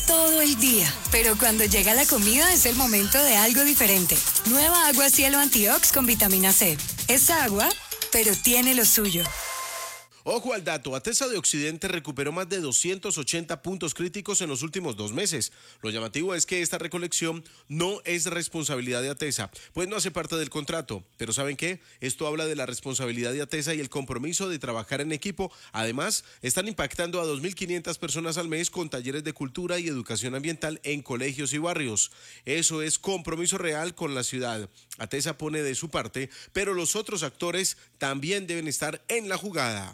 todo el día, pero cuando llega la comida es el momento de algo diferente. Nueva agua Cielo Antiox con vitamina C. Es agua, pero tiene lo suyo. Ojo al dato, Atesa de Occidente recuperó más de 280 puntos críticos en los últimos 2 meses. Lo llamativo es que esta recolección no es responsabilidad de Atesa, pues no hace parte del contrato. Pero ¿saben qué? Esto habla de la responsabilidad de Atesa y el compromiso de trabajar en equipo. Además, están impactando a 2.500 personas al mes con talleres de cultura y educación ambiental en colegios y barrios. Eso es compromiso real con la ciudad. Atesa pone de su parte, pero los otros actores también deben estar en la jugada.